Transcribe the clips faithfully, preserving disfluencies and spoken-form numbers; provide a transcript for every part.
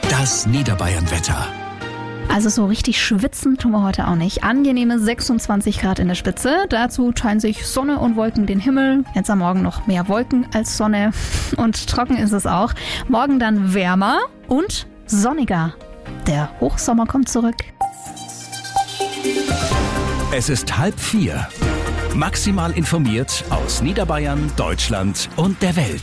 Das Niederbayern-Wetter. Also so richtig schwitzen tun wir heute auch nicht. Angenehme sechsundzwanzig Grad in der Spitze. Dazu teilen sich Sonne und Wolken den Himmel. Jetzt am Morgen noch mehr Wolken als Sonne. Und trocken ist es auch. Morgen dann wärmer und sonniger. Der Hochsommer kommt zurück. Es ist halb vier. Maximal informiert aus Niederbayern, Deutschland und der Welt.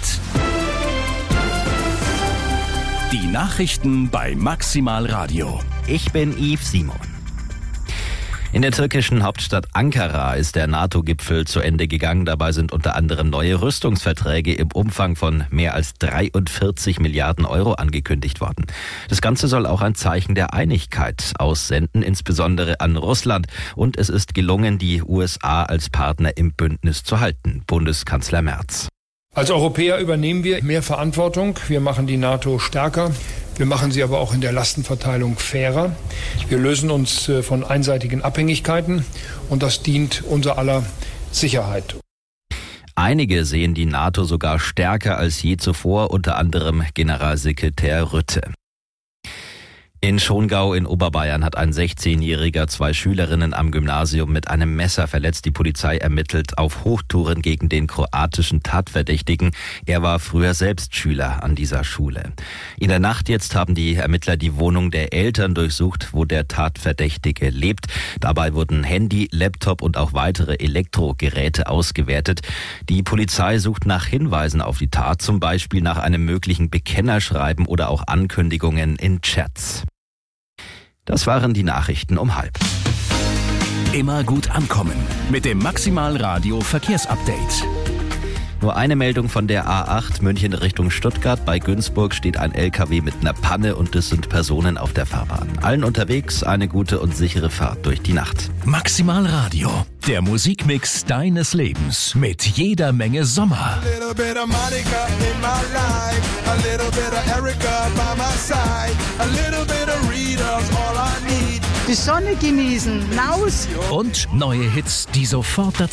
Die Nachrichten bei Maximal Radio. Ich bin Yves Simon. In der türkischen Hauptstadt Ankara ist der NATO-Gipfel zu Ende gegangen. Dabei sind unter anderem neue Rüstungsverträge im Umfang von mehr als dreiundvierzig Milliarden Euro angekündigt worden. Das Ganze soll auch ein Zeichen der Einigkeit aussenden, insbesondere an Russland. Und es ist gelungen, die U S A als Partner im Bündnis zu halten. Bundeskanzler Merz. Als Europäer übernehmen wir mehr Verantwortung. Wir machen die NATO stärker. Wir machen sie aber auch in der Lastenverteilung fairer. Wir lösen uns von einseitigen Abhängigkeiten und das dient unser aller Sicherheit. Einige sehen die NATO sogar stärker als je zuvor, unter anderem Generalsekretär Rutte. In Schongau in Oberbayern hat ein sechzehnjähriger zwei Schülerinnen am Gymnasium mit einem Messer verletzt. Die Polizei ermittelt auf Hochtouren gegen den kroatischen Tatverdächtigen. Er war früher selbst Schüler an dieser Schule. In der Nacht jetzt haben die Ermittler die Wohnung der Eltern durchsucht, wo der Tatverdächtige lebt. Dabei wurden Handy, Laptop und auch weitere Elektrogeräte ausgewertet. Die Polizei sucht nach Hinweisen auf die Tat, zum Beispiel nach einem möglichen Bekennerschreiben oder auch Ankündigungen in Chats. Das waren die Nachrichten um halb. Immer gut ankommen mit dem Maximal Radio Verkehrsupdate. Nur eine Meldung von der A acht München Richtung Stuttgart. Bei Günzburg steht ein L K W mit einer Panne und es sind Personen auf der Fahrbahn. Allen unterwegs eine gute und sichere Fahrt durch die Nacht. Maximal Radio, der Musikmix deines Lebens mit jeder Menge Sommer. Die Sonne genießen, raus! Und neue Hits, die sofort dazu